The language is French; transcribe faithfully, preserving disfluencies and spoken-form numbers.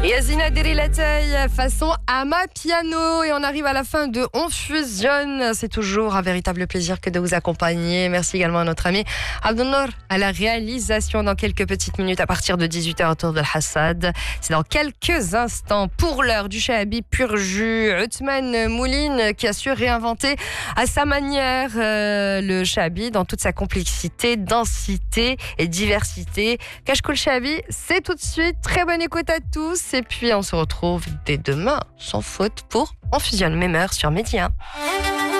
Yazina Derilatei façon Ama Piano et on arrive à la fin de On Fusionne. C'est toujours un véritable plaisir que de vous accompagner. Merci également à notre ami Abdelnour à la réalisation dans quelques petites minutes à partir de dix-huit heures autour de l'Hassad. C'est dans quelques instants pour l'heure du Shahabi pur jus. Othman Mouline qui a su réinventer à sa manière euh, le Shahabi dans toute sa complexité, densité et diversité. Kashkoul Shahabi, c'est tout de suite. Très bonne écoute à tous. Et puis on se retrouve dès demain, sans faute, pour On Fusionne, même heure sur Média.